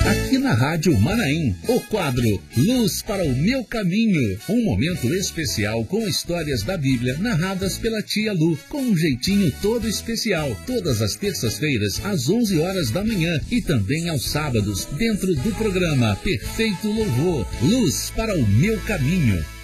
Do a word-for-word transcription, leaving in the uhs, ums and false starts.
Aqui na Rádio Manaim, o quadro Luz para o Meu Caminho. Um momento especial com histórias da Bíblia narradas pela tia Lu, com um jeitinho todo especial. Todas as terças-feiras, às onze horas da manhã e também aos sábados, dentro do programa Perfeito Louvor. Luz para o Meu Caminho.